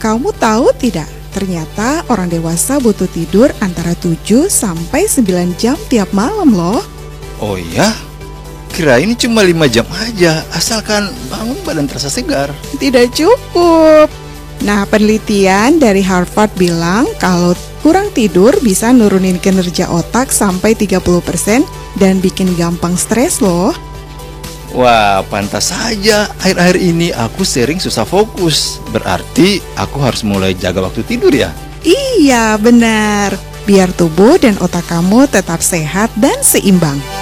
Kamu tahu tidak? Ternyata orang dewasa butuh tidur antara 7 sampai 9 jam tiap malam loh. Oh iya? Kirain cuma 5 jam aja, asalkan bangun badan terasa segar. Tidak cukup. Nah, penelitian dari Harvard bilang kalau kurang tidur bisa nurunin kinerja otak sampai 30% dan bikin gampang stres loh. Wah, pantas saja akhir-akhir ini aku sering susah fokus. Berarti aku harus mulai jaga waktu tidur ya? Iya, benar. Biar tubuh dan otak kamu tetap sehat dan seimbang.